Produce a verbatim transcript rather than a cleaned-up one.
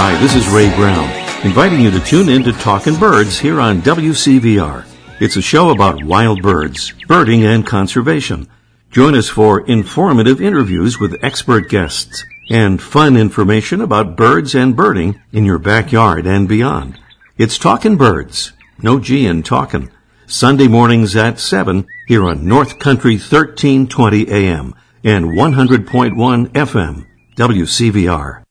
Hi, this is Ray Brown, inviting you to tune in to Talkin' Birds here on W C V R. It's a show about wild birds, birding, and conservation. Join us for informative interviews with expert guests and fun information about birds and birding in your backyard and beyond. It's Talkin' Birds, no G in Talkin', Sunday mornings at seven here on North Country thirteen twenty A M and one hundred point one F M, W C V R.